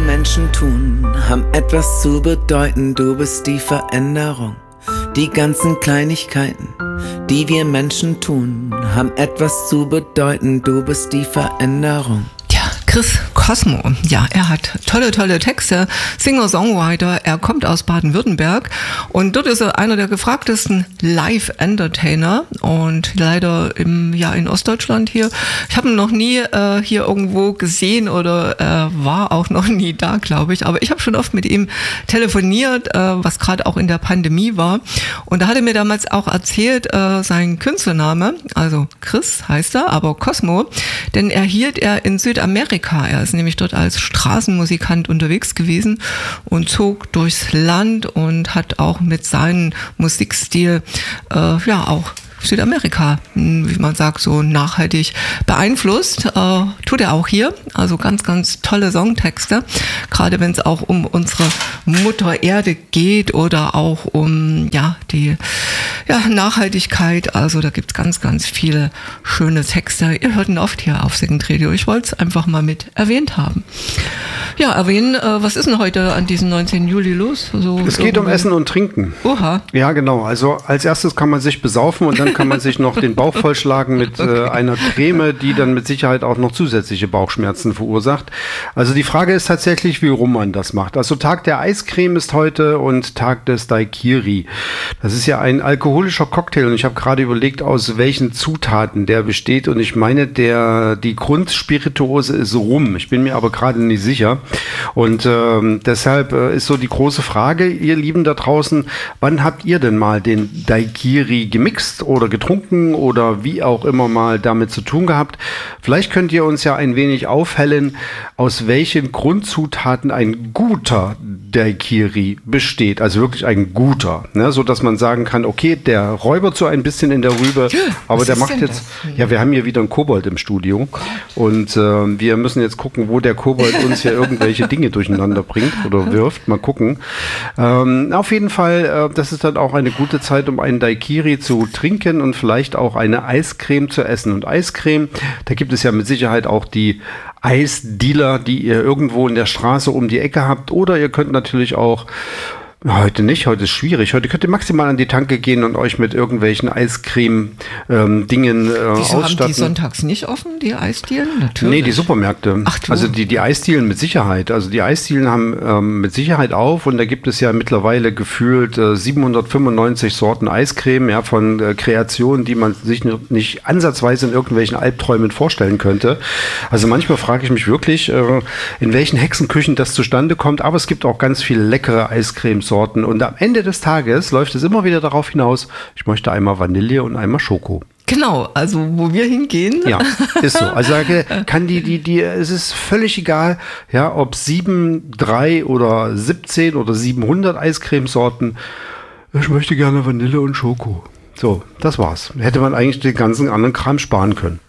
Menschen tun, haben etwas zu bedeuten. Du bist die Veränderung. Die ganzen Kleinigkeiten, die wir Menschen tun, haben etwas zu bedeuten. Du bist die Veränderung. Chris Cosmo, ja, er hat tolle Texte, Singer-Songwriter, er kommt aus Baden-Württemberg und dort ist er einer der gefragtesten Live-Entertainer und leider in Ostdeutschland hier. Ich habe ihn noch nie hier irgendwo gesehen oder war auch noch nie da, glaube ich, aber ich habe schon oft mit ihm telefoniert, was gerade auch in der Pandemie war und da hat er mir damals auch erzählt, sein Künstlername, also Chris heißt er, aber Cosmo, denn erhielt er in Südamerika. Er ist nämlich dort als Straßenmusikant unterwegs gewesen und zog durchs Land und hat auch mit seinem Musikstil auch Südamerika, wie man sagt, so nachhaltig beeinflusst. Tut er auch hier. Also ganz, ganz tolle Songtexte. Gerade wenn es auch um unsere Mutter Erde geht oder auch um die Nachhaltigkeit. Also da gibt es ganz, ganz viele schöne Texte. Ihr hört ihn oft hier auf Second Radio. Ich wollte es einfach mal mit erwähnt haben. Ja, erwähnen, was ist denn heute an diesem 19. Juli los? Also es geht um Essen und Trinken. Oha. Ja, genau. Also als erstes kann man sich besaufen und dann kann man sich noch den Bauch vollschlagen mit einer Creme, die dann mit Sicherheit auch noch zusätzliche Bauchschmerzen verursacht. Also die Frage ist tatsächlich, wie rum man das macht. Also Tag der Eiscreme ist heute und Tag des Daiquiri. Das ist ja ein alkoholischer Cocktail und ich habe gerade überlegt, aus welchen Zutaten der besteht und ich meine, die Grundspirituose ist Rum. Ich bin mir aber gerade nicht sicher. Und deshalb ist so die große Frage, ihr Lieben da draußen, wann habt ihr denn mal den Daiquiri gemixt oder getrunken oder wie auch immer mal damit zu tun gehabt? Vielleicht könnt ihr uns ja ein wenig aufhellen, aus welchen Grundzutaten ein guter Daiquiri besteht. Also wirklich ein guter, ne? So dass man sagen kann, okay, der räubert so ein bisschen in der Rübe, aber der macht jetzt, wir haben hier wieder einen Kobold im Studio und wir müssen jetzt gucken, wo der Kobold uns hier irgendwelche Dinge durcheinander bringt oder wirft. Mal gucken. Auf jeden Fall, das ist dann auch eine gute Zeit, um einen Daiquiri zu trinken und vielleicht auch eine Eiscreme zu essen. Und Eiscreme, da gibt es ja mit Sicherheit auch die Eisdealer, die ihr irgendwo in der Straße um die Ecke habt. Oder ihr könnt natürlich auch heute nicht, heute ist schwierig. Heute könnt ihr maximal an die Tanke gehen und euch mit irgendwelchen Eiscreme-Dingen Wieso ausstatten. haben die sonntags nicht offen, die Eisdielen? Natürlich. Nee, die Supermärkte. Ach du. Also die Eisdielen mit Sicherheit. Also die Eisdielen haben mit Sicherheit auf und da gibt es ja mittlerweile gefühlt 795 Sorten Eiscreme, ja, von Kreationen, die man sich nicht ansatzweise in irgendwelchen Albträumen vorstellen könnte. Also manchmal frage ich mich wirklich, in welchen Hexenküchen das zustande kommt, aber es gibt auch ganz viele leckere Eiscremes. Sorten. Und am Ende des Tages läuft es immer wieder darauf hinaus, ich möchte einmal Vanille und einmal Schoko. Genau, also wo wir hingehen. Ja, ist so. Also kann es ist völlig egal, ja, ob 7, 3 oder 17 oder 700 Eiscremesorten. Ich möchte gerne Vanille und Schoko. So, das war's. Hätte man eigentlich den ganzen anderen Kram sparen können.